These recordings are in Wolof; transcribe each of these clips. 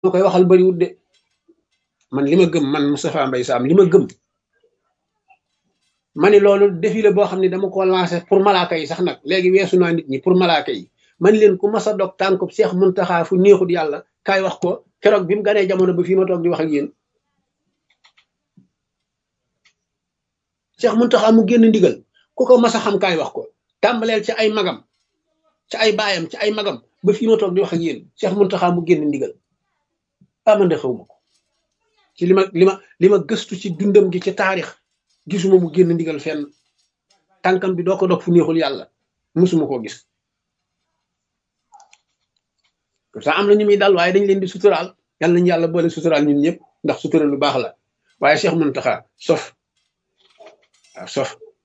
koy waxal bariwut de man li ma gëm man Moustapha Mbaye Sam li ma gëm ma ni loolu défi la boo xam ne dama ko lancé pour malaaka yi sax nag léegi weesu naa nit ñi pour malaaka yi man leen ku mas a dog tànkub Seex Muntaxa fu neexut yàlla kaay wax ko keroog bi mu ganee jamono ba fii ma toog di wax ak yéen Seex Muntaxa mu génn ndigal ku ko mas a xam kaay wax ko tàmbaleel ci ay magam ci ay baayam ci ay magam ba fii ma toog di wax ak yéen Seex Muntaxa mu génn ndigal man de xaw ma ko ci li ma gëstu ci dundam gi ci taarix gisuma mu génn ndigal fenn tànkam bi doo ko dog fu neexul yàlla musuma koo gis pourtant am na ñu muy dal waaye dañ leen di suturaal yàlla nañu yàlla boole suturaal ñun ñëpp ndax sutura lu baax la waaye Cheikh Mountakha sof waaw sof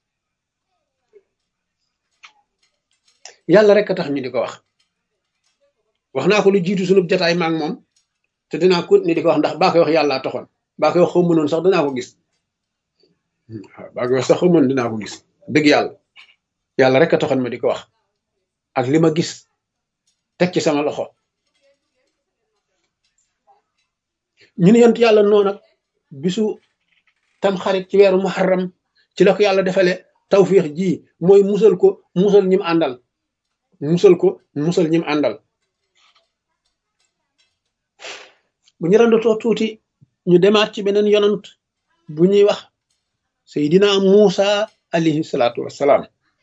yàlla rek a tax ñu di ko wax naa ko lu jiitu sunub jataay maak moom te dinaa continuer di ko wax ndax baa koy wax yàllaa taxoon baa koy wax xaw mënoon sax dinaa ko gis waaw baa koy wax sax xaw mënoon dinaa ko gis dëgg yàlla rek a taxoon ma di ko wax ak li ma gis teg ci sama loxo ñu ne yonent yàlla noonu nag bisu tam xarit ci weeru muharram ci la ko yàlla defale tawfiix ji mooy musal ñim àndal musal ñim àndal bu ñu randatoo tuuti ñu demaat ci beneen yonant bu ñuy wax Seydina Muusa alayhi salaatu wassalaam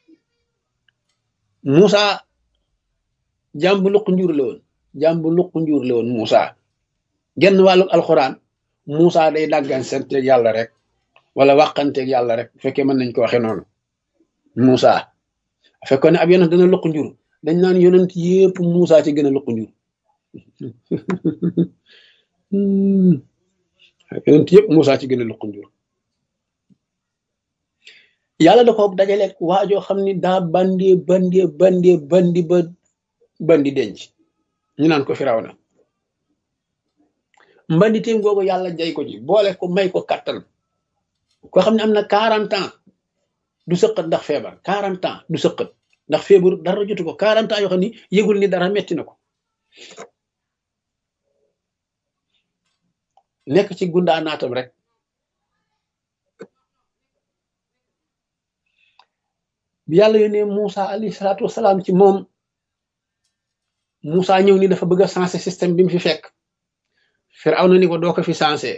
Muusa jàmbu luq njuur la woon Muusa genn wàllu alxuraan Muusa day dàggan santeeg yàlla rek wala waxanteeg yàlla rek bu fekkee mën nañ ko waxee noonu Muusa fekkoon ne ab yonent dana luq njur dañ naan yonent yépp Muusa ci gën a luq njur yonent yëpp Muusa ci gën a luq njur yàlla da ko dajaleeg waajoo xam ni daa bandi ba bandi denc ñu naan ko Firawna mbanditeem googu yàlla jay ko ci boole ko may ko kattan koo xam ne am na 40 ans du sëqat ndax feebar 40 ans du sëqat ndax feebar dara jotu ko 40 ans yoo xam ni yëgul ni dara metti na ko nekk ci gundaa naatam rek bi yàlla yónnee Muusa alayhi salaatu wasalaam ci moom Muusa ñëw ni dafa bëgg a changer système bi mu fi fekk Firawna ni ko doo ko fi changer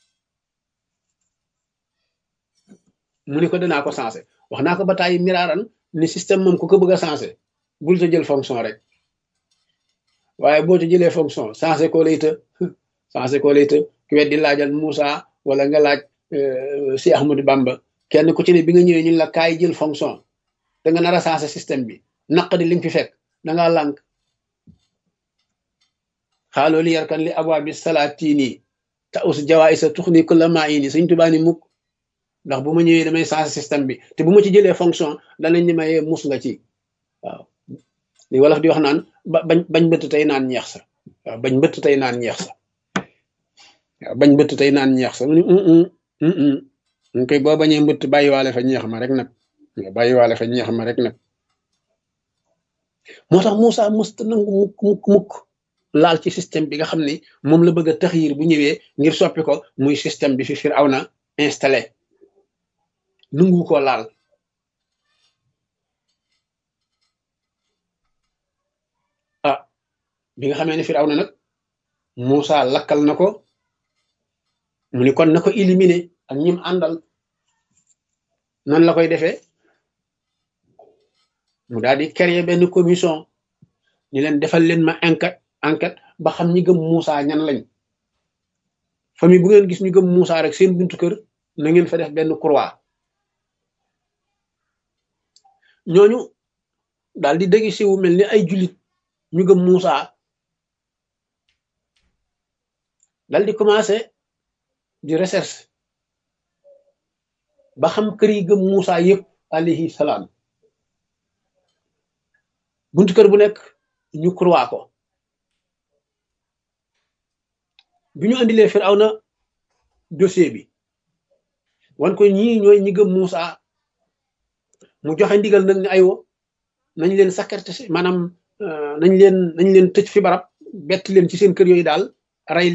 mu ni ko danaa ko changer wax naa ko ba tàyyi miraaran ni système moom ku ko bëgg a changer bul ta jël fonction rek waaye boo ta jëlee fonction changer ko lay të ku weddi laajal Muusa wala nga laaj si Ahmadou Bamba kenn ku ci ne bi nga ñëwee ñun la kaay jël fonction da nga nar a changer système bi naq di li nga fi fekk da ngaa lànk xaaloo li yarkan li abwaabi salaatini ta us jawaïsa tuxni kulla maa ini Sëñ Tuubaa ni mukk ndax bu ma ñëwee damay changer système bi te bu ma ci jëlee fonction danañ ni mayee mus nga ci waaw li wolof di wax naan bañ bëtt tey naan ñeex sa waaw bañ bëtt tey naan ñeex sa waaw bañ bëtt tey naan ñeex sa mu ni ñu koy boo bañee mbëtt bàyyiwaale fa ñeex ma rek nag moo tax Muusa mësta nangu mukk laal ci système bi nga xam ni moom la bëgg a taxyir bu ñëwee ngir soppi ko muy système bi fi Firawna installé nangu ko laal bi nga xamee ne Firawna nag Muusa lakkal na ko mu ni kon na ko éliminer ak ñim àndal nan la koy defee mu daal di créer benn commission ñu leen defal leen ma enquête ba xam ñi gëm Muusa ñan lañ famille bu ngeen gis ñu gëm Muusa rek seen buntu kër na ngeen fa def benn croix ñooñu daal di dëgg siwu mel ni ay jullit ñu gëm Muusa daal di commencé di recherche ba xam kër yi gëm Muusa yëpp alayhi salaam buntu kër bu nekk ñu croix ko bi ñu andilee Firawna dossier bi wan ko ñii ñooy ñi gëm Muusa mu joxe ndigal nag ne aywo nañ leen sakkarte maanaam nañ leen tëj fi barab bett leen ci seen kër yooyu daal rey